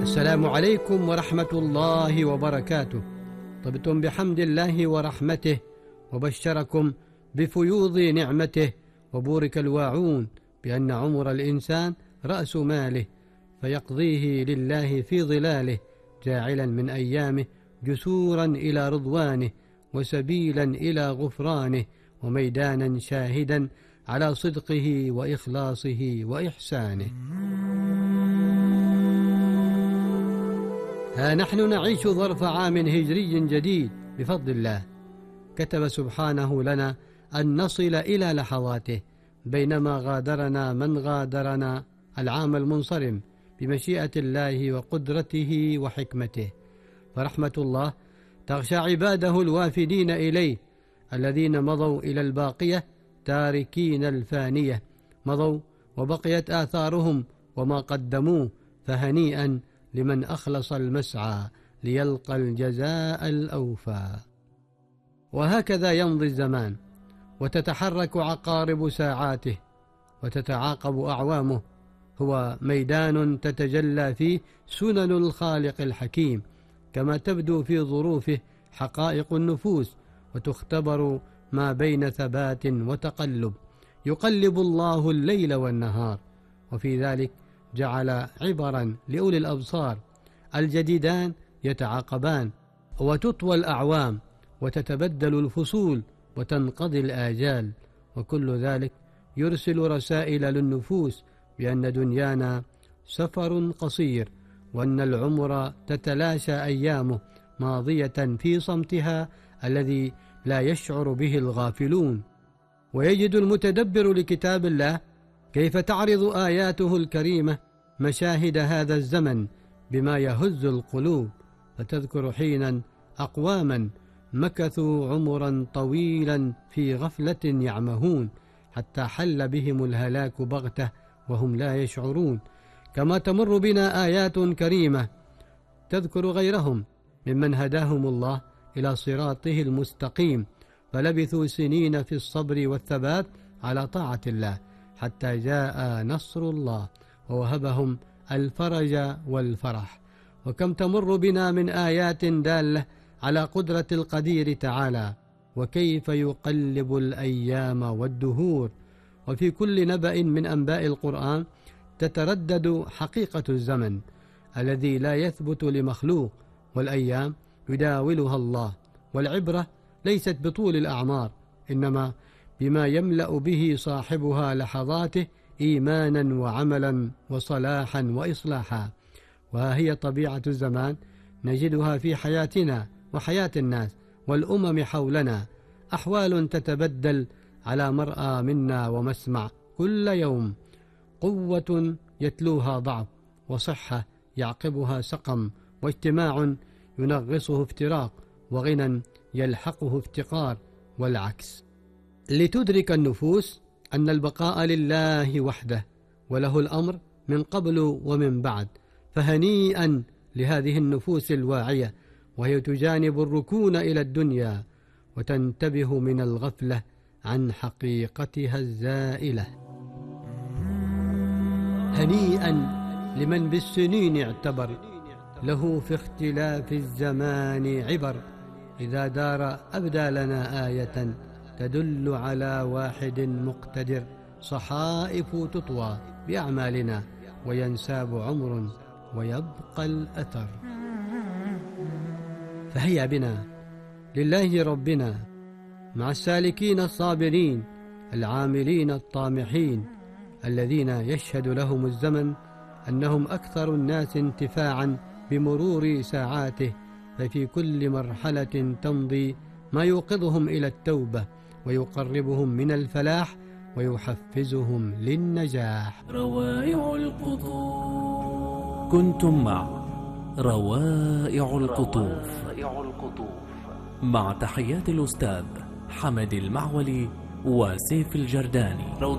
السلام عليكم ورحمة الله وبركاته. طبتم بحمد الله ورحمته، وبشركم بفيوض نعمته، وبورك الواعون بأن عمر الإنسان رأس ماله، فيقضيه لله في ظلاله، جاعلا من أيامه جسورا إلى رضوانه، وسبيلا إلى غفرانه، وميدانا شاهدا على صدقه وإخلاصه وإحسانه. ها نحن نعيش ظرف عام هجري جديد بفضل الله، كتب سبحانه لنا أن نصل إلى لحظاته، بينما غادرنا من غادرنا العام المنصرم بمشيئة الله وقدرته وحكمته. فرحمة الله تغشى عباده الوافدين إليه، الذين مضوا إلى الباقية تاركين الفانية، مضوا وبقيت آثارهم وما قدموه، فهنيئا لمن أخلص المسعى ليلقى الجزاء الأوفى. وهكذا يمضي الزمان، وتتحرك عقارب ساعاته، وتتعاقب أعوامه. هو ميدان تتجلى فيه سنن الخالق الحكيم، كما تبدو في ظروفه حقائق النفوس، وتختبر ما بين ثبات وتقلب. يقلب الله الليل والنهار، وفي ذلك جعل عبرا لأولي الأبصار. الجديدان يتعاقبان، وتطوى الأعوام، وتتبدل الفصول، وتنقضي الآجال، وكل ذلك يرسل رسائل للنفوس بأن دنيانا سفر قصير، وأن العمر تتلاشى أيامه ماضية في صمتها الذي لا يشعر به الغافلون. ويجد المتدبر لكتاب الله كيف تعرض آياته الكريمة مشاهد هذا الزمن بما يهز القلوب، فتذكر حينا أقواما مكثوا عمرا طويلا في غفلة يعمهون، حتى حل بهم الهلاك بغتة وهم لا يشعرون. كما تمر بنا آيات كريمة تذكر غيرهم ممن هداهم الله إلى صراطه المستقيم، فلبثوا سنين في الصبر والثبات على طاعة الله، حتى جاء نصر الله ووهبهم الفرج والفرح. وكم تمر بنا من آيات دالة على قدرة القدير تعالى، وكيف يقلب الأيام والدهور. وفي كل نبأ من أنباء القرآن تتردد حقيقة الزمن الذي لا يثبت لمخلوق، والأيام يداولها الله. والعبرة ليست بطول الأعمار، إنما بما يملأ به صاحبها لحظاته إيمانا وعملا وصلاحا وإصلاحا. وها هي طبيعة الزمان نجدها في حياتنا وحياة الناس والأمم حولنا، أحوال تتبدل على مرأى منا ومسمع كل يوم. قوة يتلوها ضعف، وصحة يعقبها سقم، واجتماع ينغصه افتراق، وغنى يلحقه افتقار، والعكس. لتدرك النفوس أن البقاء لله وحده، وله الأمر من قبل ومن بعد. فهنيئا لهذه النفوس الواعية، وهي تجانب الركون إلى الدنيا، وتنتبه من الغفلة عن حقيقتها الزائلة. هنيئا لمن بالسنين اعتبر، له في اختلاف الزمان عبر. إذا دار أبدى لنا آية تدل على واحد مقتدر، صحائف تطوى بأعمالنا، وينساب عمر ويبقى الأثر. فهيا بنا لله ربنا مع السالكين الصابرين العاملين الطامحين، الذين يشهد لهم الزمن أنهم أكثر الناس انتفاعا بمرور ساعاته، ففي كل مرحلة تمضي ما يوقظهم إلى التوبة، ويقربهم من الفلاح، ويحفزهم للنجاح. روائع القطوف. كنتم مع روائع القطوف، مع تحيات الأستاذ حمد المعولي وسيف الجرداني.